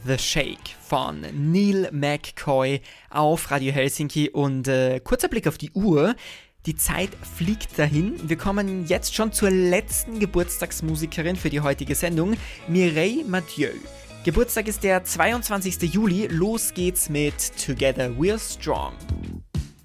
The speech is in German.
The Shake von Neil McCoy auf Radio Helsinki und kurzer Blick auf die Uhr. Die Zeit fliegt dahin. Wir kommen jetzt schon zur letzten Geburtstagsmusikerin für die heutige Sendung, Mireille Mathieu. Geburtstag ist der 22. Juli. Los geht's mit Together We're Strong.